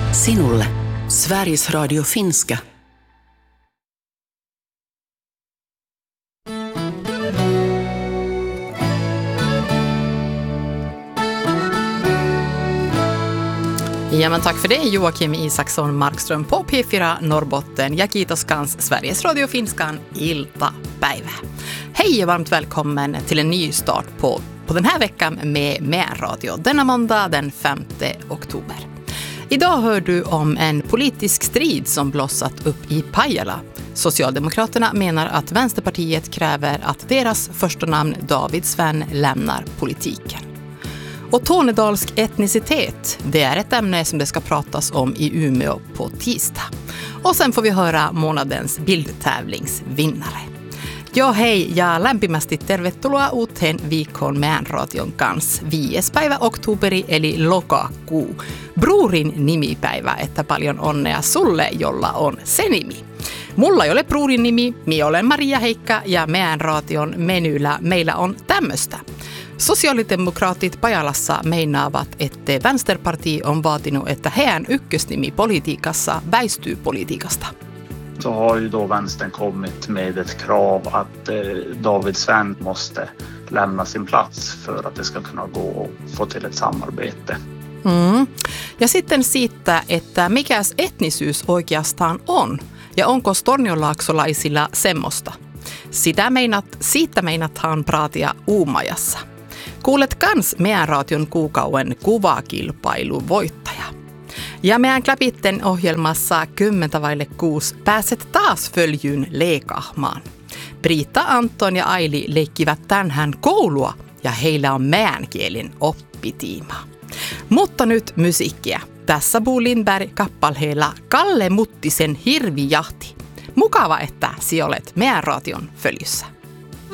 Sinulle Sveriges Radio Finska. Ja, men tack för det Joakim Isaksson Markström på P4 Norrbotten. Ja, kiitos kans Sveriges Radio Finskan iltapäivä. Hej och varmt välkommen till en ny start på den här veckan med radio. Denna måndag den 5 oktober. Idag hör du om en politisk strid som blossat upp i Pajala. Socialdemokraterna menar att Vänsterpartiet kräver att deras första namn David Sven lämnar politiken. Och tornedalsk etnicitet, det är ett ämne som det ska pratas om i Umeå på tisdag. Och sen får vi höra månadens bildtävlingsvinnare. Ja hei ja lämpimästi tervetuloa uuteen viikkoon meidän radion kanssa. 5. päivä oktoberi eli lokakuu. Bruurin nimipäivä, että paljon onnea sulle, jolla on se nimi. Mulla ei ole bruurin nimi, minä olen Maria Heikka ja meidän radion menyllä meillä on tämmöistä. Sosiaalidemokraatit Pajalassa meinaavat, että Vänsterparti on vaatinut, että heidän ykkösnimi politiikassa väistyy politiikasta. Så har ju då vänstern kommit med ett krav att David Sven måste lämna sin plats för att det ska kunna gå att få till ett samarbete. Ja sitten siitä, että mikäs etnisyys oikeastaan on ja onko tornionlaaksolaisilla semmoista. Siitä meinataan praatia Uumajassa. Kuulet kans meidän radion kuukauden kuvakilpailun voittaja. Ja meidän Kläpitten ohjelmassa 10:06 pääset taas följyyn leekahmaan. Britta, Anton ja Aili leikkivät tänään koulua ja heillä on meidän kielen oppitiima. Mutta nyt musiikkia. Tässä Bo Lindberg kappaleella Kalle Muttisen Hirvijahti. Mukava, että sinä olet meidän radion följyssä.